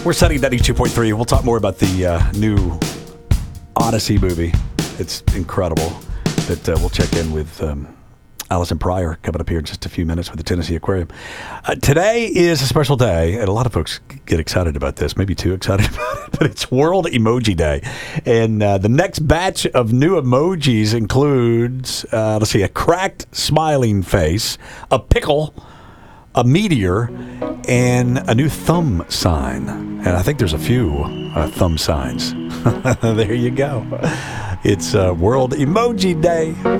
We're setting 92.3. We'll talk more about the new Odyssey movie. It's incredible. But we'll check in with Allison Pryor coming up here in just a few minutes with the Tennessee Aquarium. Today is a special day, and a lot of folks get excited about this, maybe too excited about it, but it's World Emoji Day. And the next batch of new emojis includes, a cracked smiling face, a pickle, a meteor, and a new thumb sign. And I think there's a few thumb signs. There you go. It's World Emoji Day.